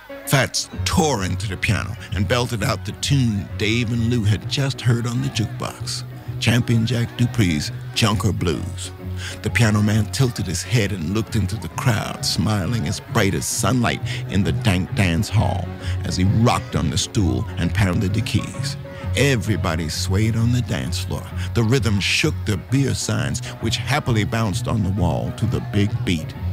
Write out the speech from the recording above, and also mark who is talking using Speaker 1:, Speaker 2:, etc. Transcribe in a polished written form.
Speaker 1: Fats tore into the piano and belted out the tune Dave and Lou had just heard on the jukebox, Champion Jack Dupree's Junker Blues. The piano man tilted his head and looked into the crowd, smiling as bright as sunlight in the dank dance hall as he rocked on the stool and pounded the keys. Everybody swayed on the dance floor. The rhythm shook the beer signs, which happily bounced on the wall to the big beat.